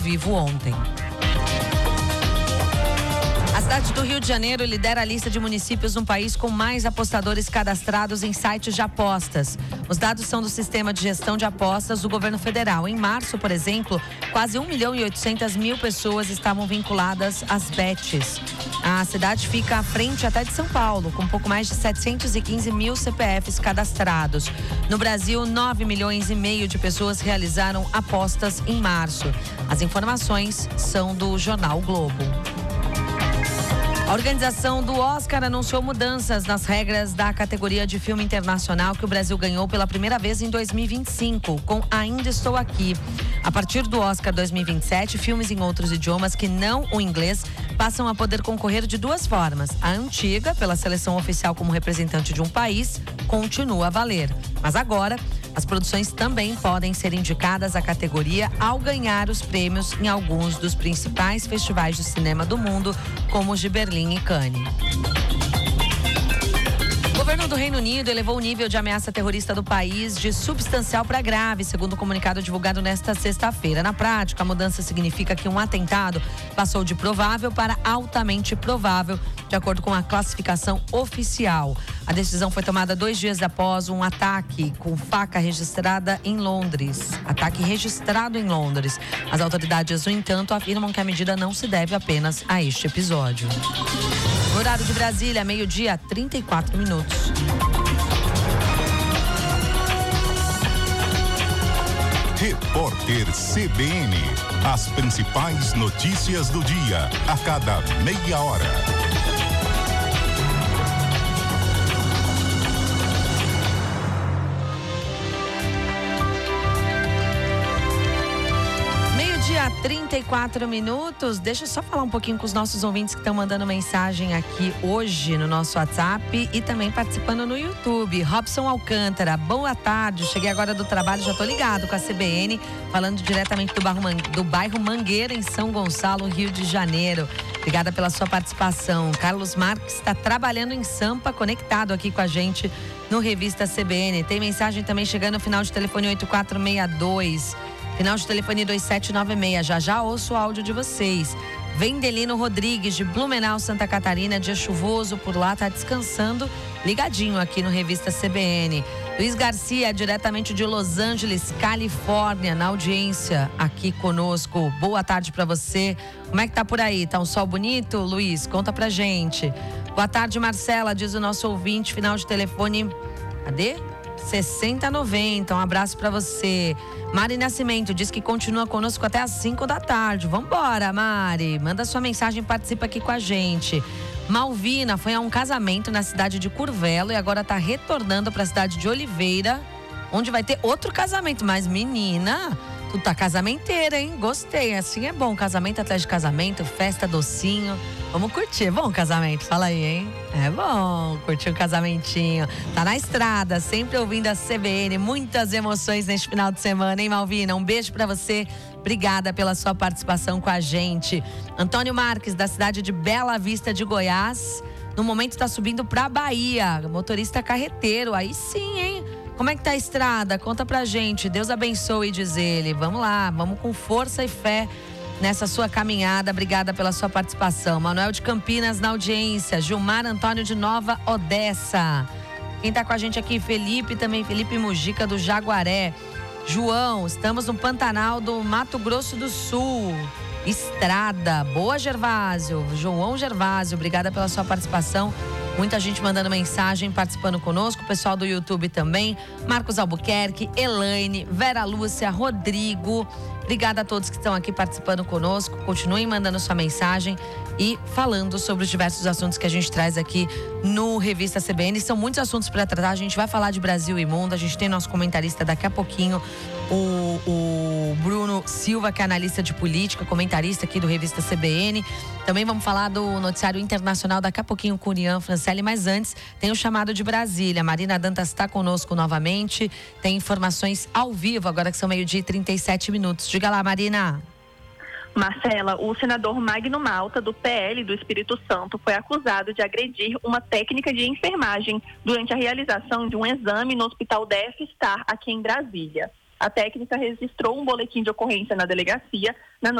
vivo ontem. A cidade do Rio de Janeiro lidera a lista de municípios no país com mais apostadores cadastrados em sites de apostas. Os dados são do Sistema de Gestão de Apostas do Governo Federal. Em março, por exemplo, quase 1.800.000 pessoas estavam vinculadas às bets. A cidade fica à frente até de São Paulo, com um pouco mais de 715 mil CPFs cadastrados. No Brasil, 9,5 milhões de pessoas realizaram apostas em março. As informações são do jornal Globo. A organização do Oscar anunciou mudanças nas regras da categoria de filme internacional que o Brasil ganhou pela primeira vez em 2025, com Ainda Estou Aqui. A partir do Oscar 2027, filmes em outros idiomas que não o inglês passam a poder concorrer de duas formas. A antiga, pela seleção oficial como representante de um país, continua a valer. Mas agora, as produções também podem ser indicadas à categoria ao ganhar os prêmios em alguns dos principais festivais de cinema do mundo, como os de Berlim e Cannes. O governo do Reino Unido elevou o nível de ameaça terrorista do país de substancial para grave, segundo o comunicado divulgado nesta sexta-feira. Na prática, a mudança significa que um atentado passou de provável para altamente provável, de acordo com a classificação oficial. A decisão foi tomada 2 dias após um ataque com faca registrado em Londres. As autoridades, no entanto, afirmam que a medida não se deve apenas a este episódio. No horário de Brasília, 12:34. Repórter CBN. As principais notícias do dia, a cada meia hora. Meio-dia, 34. Deixa eu só falar um pouquinho com os nossos ouvintes que estão mandando mensagem aqui hoje no nosso WhatsApp e também participando no YouTube. Robson Alcântara, boa tarde. Cheguei agora do trabalho, já tô ligado com a CBN, falando diretamente do bairro Mangueira, em São Gonçalo, Rio de Janeiro. Obrigada pela sua participação. Carlos Marques está trabalhando em Sampa, conectado aqui com a gente no Revista CBN. Tem mensagem também chegando no final de telefone 8462. Final de telefone 2796. Já ouço o áudio de vocês. Vendelino Rodrigues, de Blumenau, Santa Catarina. Dia chuvoso por lá, tá descansando, ligadinho aqui no Revista CBN. Luiz Garcia, diretamente de Los Angeles, Califórnia, na audiência aqui conosco. Boa tarde pra você. Como é que tá por aí? Tá um sol bonito, Luiz? Conta pra gente. Boa tarde, Marcela, diz o nosso ouvinte. Final de telefone, cadê? 6090. Um abraço pra você. Mari Nascimento diz que continua conosco até às 5 da tarde. Vambora, Mari. Manda sua mensagem, participa aqui com a gente. Malvina foi a um casamento na cidade de Curvelo e agora tá retornando para a cidade de Oliveira, onde vai ter outro casamento. Mas, menina, tu tá casamenteira, hein? Gostei. Assim é bom. Casamento atrás de casamento, festa, docinho. Vamos curtir. É bom o casamento? Fala aí, hein? É bom curtir um casamentinho. Tá na estrada, sempre ouvindo a CBN. Muitas emoções neste final de semana, hein, Malvina? Um beijo pra você. Obrigada pela sua participação com a gente. Antônio Marques, da cidade de Bela Vista de Goiás. No momento está subindo pra Bahia. Motorista carreteiro. Aí sim, hein? Como é que tá a estrada? Conta pra gente. Deus abençoe, diz ele. Vamos lá, vamos com força e fé nessa sua caminhada. Obrigada pela sua participação. Manuel de Campinas na audiência. Gilmar Antônio de Nova Odessa. Quem tá com a gente aqui? Felipe também. Felipe Mujica do Jaguaré. João, estamos no Pantanal do Mato Grosso do Sul. Estrada. Boa, Gervásio. João Gervásio, obrigada pela sua participação. Muita gente mandando mensagem, participando conosco. O pessoal do YouTube também. Marcos Albuquerque, Elaine, Vera Lúcia, Rodrigo. Obrigada a todos que estão aqui participando conosco. Continuem mandando sua mensagem e falando sobre os diversos assuntos que a gente traz aqui no Revista CBN. São muitos assuntos para tratar. A gente vai falar de Brasil e mundo. A gente tem nosso comentarista daqui a pouquinho, o Bruno Silva, que é analista de política, comentarista aqui do Revista CBN. Também vamos falar do noticiário internacional daqui a pouquinho com o Urian Francelli, mas antes tem o chamado de Brasília. Marina Dantas está conosco novamente, tem informações ao vivo, agora que são 12:37. Diga lá, Marina. Marcela, o senador Magno Malta, do PL do Espírito Santo, foi acusado de agredir uma técnica de enfermagem durante a realização de um exame no Hospital DF Star, aqui em Brasília. A técnica registrou um boletim de ocorrência na delegacia na